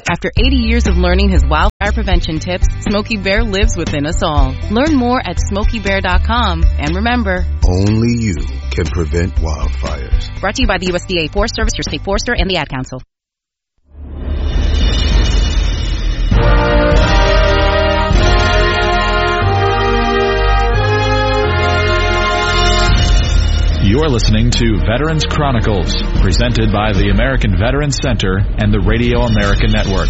After 80 years of learning his wildfire prevention tips, Smokey Bear lives within us all. Learn more at SmokeyBear.com. And remember, only you can prevent wildfires. Brought to you by the USDA Forest Service, your state forester, and the Ad Council. You're listening to Veterans Chronicles, presented by the American Veterans Center and the Radio America Network.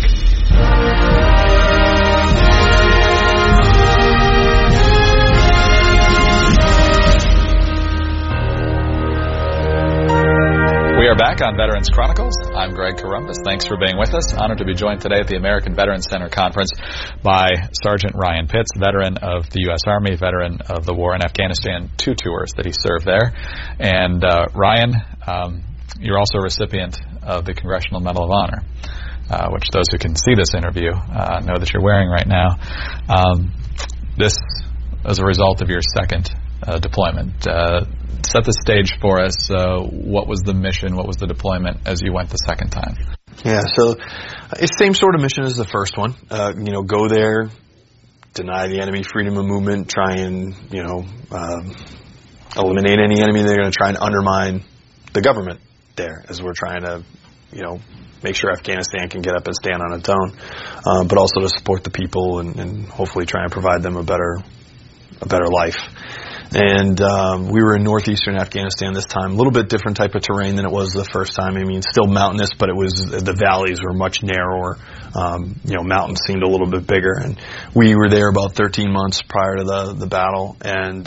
We are back on Veterans Chronicles. I'm Greg Corombos. Thanks for being with us. Honored to be joined today at the American Veterans Center Conference by Sergeant Ryan Pitts, veteran of the U.S. Army, veteran of the war in Afghanistan, 2 tours that he served there. And Ryan, you're also a recipient of the Congressional Medal of Honor, which those who can see this interview know that you're wearing right now. This as a result of your second deployment. Set the stage for us. What was the mission? What was the deployment as you went the second time? Yeah, so it's the same sort of mission as the first one. Go there, deny the enemy freedom of movement, try and, eliminate any enemy. They're going to try and undermine the government there as we're trying to, make sure Afghanistan can get up and stand on its own, but also to support the people and hopefully try and provide them a better life. And we were in northeastern Afghanistan this time, a little bit different type of terrain than it was the first time. I mean, still mountainous, but the valleys were much narrower. Mountains seemed a little bit bigger. And we were there about 13 months prior to the battle. And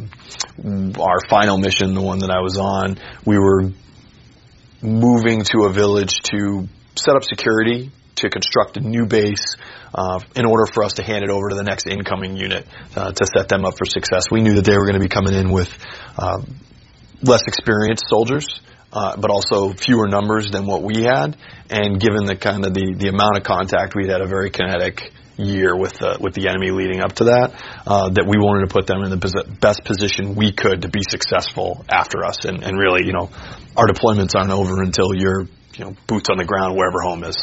our final mission, the one that I was on, we were moving to a village to set up security, to construct a new base, in order for us to hand it over to the next incoming unit to set them up for success. We knew that they were going to be coming in with less experienced soldiers, but also fewer numbers than what we had. And given the amount of contact, we had a very kinetic year with the enemy leading up to that, that we wanted to put them in the best position we could to be successful after us. And really, our deployments aren't over until you're boots on the ground wherever home is.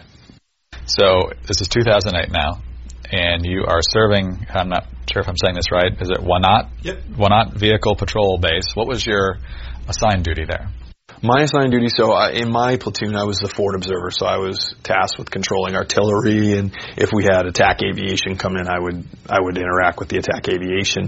So this is 2008 now, and you are serving, I'm not sure if I'm saying this right, is it Wanat? Yep. Wanat Vehicle Patrol Base. What was your assigned duty there? My assigned duty, in my platoon, I was the forward observer, so I was tasked with controlling artillery, and if we had attack aviation come in, I would interact with the attack aviation.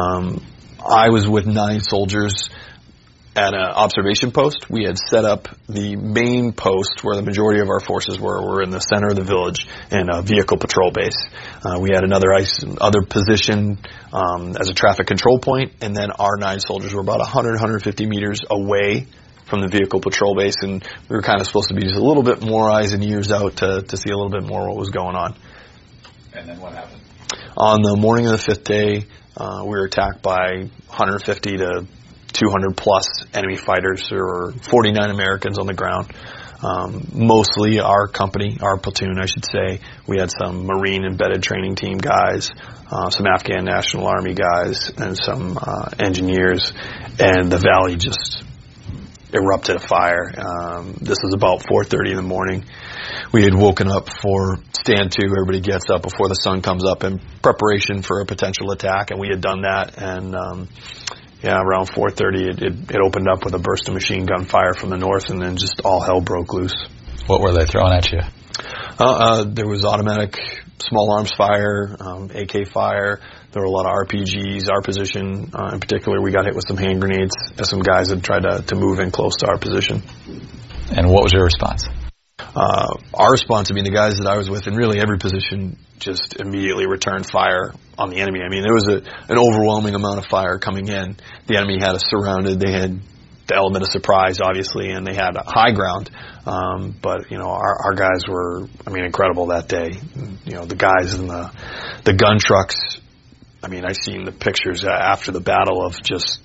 I was with 9 soldiers at an observation post. We had set up the main post where the majority of our forces were in the center of the village in a vehicle patrol base. We had another other position as a traffic control point, and then our 9 soldiers were about 150 meters away from the vehicle patrol base, and we were kind of supposed to be just a little bit more eyes and ears out to see a little bit more what was going on. And then what happened? On the morning of the 5th day, we were attacked by 150 to 200 plus enemy fighters. There were 49 Americans on the ground. Mostly our company, our platoon, I should say. We had some Marine embedded training team guys, some Afghan National Army guys, and some engineers. And the valley just erupted a fire. This was about 4:30 in the morning. We had woken up for stand 2. Everybody gets up before the sun comes up in preparation for a potential attack, and we had done that. And around 4:30, it opened up with a burst of machine gun fire from the north, and then just all hell broke loose. What were they throwing at you? There was automatic small arms fire, AK fire. There were a lot of RPGs. Our position, in particular, we got hit with some hand grenades as some guys had tried to move in close to our position. And what was your response? Our response, the guys that I was with in really every position just immediately returned fire on the enemy. There was an overwhelming amount of fire coming in. The enemy had us surrounded. They had the element of surprise, obviously, and they had a high ground. But our guys were, incredible that day. The guys in the gun trucks. I've seen the pictures after the battle of just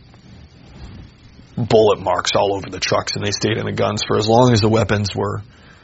bullet marks all over the trucks, and they stayed in the guns for as long as the weapons were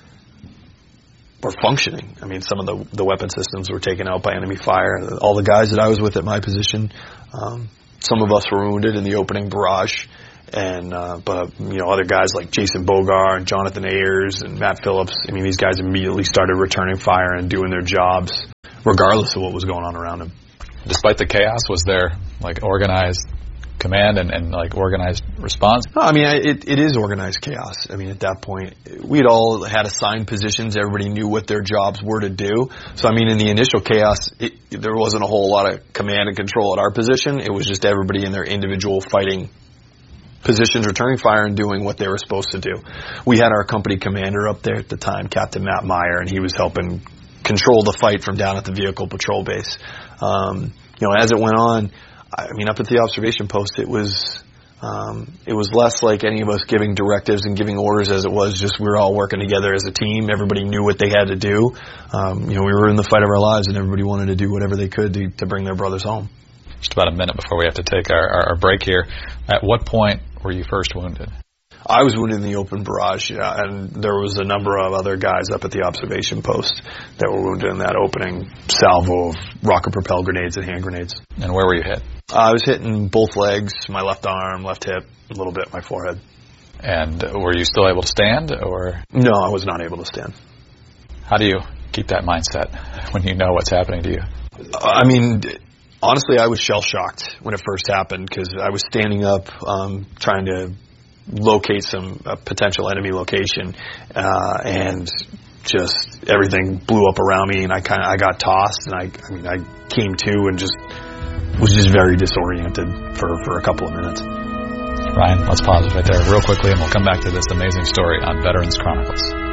functioning. Some of the weapon systems were taken out by enemy fire. All the guys that I was with at my position, some of us were wounded in the opening barrage, But other guys like Jason Bogar and Jonathan Ayers and Matt Phillips, I mean, these guys immediately started returning fire and doing their jobs regardless of what was going on around them. Despite the chaos, was there like organized command and like organized response? No, I mean, it is organized chaos. I mean, at that point, we'd all had assigned positions. Everybody knew what their jobs were to do. So, I mean, in the initial chaos, there wasn't a whole lot of command and control at our position. It was just everybody in their individual fighting positions, returning fire and doing what they were supposed to do. We had our company commander up there at the time, Captain Matt Meyer, and he was helping control the fight from down at the vehicle patrol base. As it went on, I mean, up at the observation post, it was less like any of us giving directives and giving orders as it was just we were all working together as a team. Everybody knew what they had to do. We were in the fight of our lives, and everybody wanted to do whatever they could to bring their brothers home. Just about a minute before we have to take our break here. At what point were you first wounded? I was wounded in the open barrage, and there was a number of other guys up at the observation post that were wounded in that opening salvo of rocket-propelled grenades and hand grenades. And where were you hit? I was hit in both legs, my left arm, left hip, a little bit my forehead. And were you still able to stand, or? No, I was not able to stand. How do you keep that mindset when you know what's happening to you? I mean, honestly, I was shell-shocked when it first happened because I was standing up trying to locate some potential enemy location, and just everything blew up around me, and I got tossed, and I came to and just was just very disoriented for a couple of minutes. Ryan, let's pause it right there real quickly, and we'll come back to this amazing story on Veterans Chronicles.